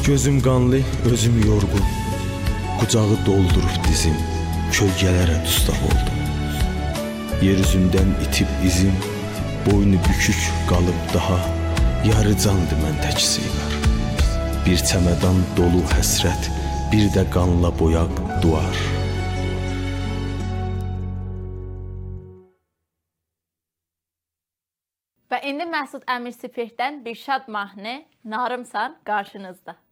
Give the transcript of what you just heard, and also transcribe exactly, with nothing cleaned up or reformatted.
Gözüm qanlı, özüm yorğun. Qucağı doldurub dizim, kölgələrə dustaq oldum. Yer üzündən itib izim, boynu bükük qalıb daha, yarıcandı mən tək sıyğar. Bir çəmədan dolu həsrət, bir də qanla boyaq duvar. Və indi Məsud Əmir Spirtdən bir şad mahnı Narımsan qarşınızda.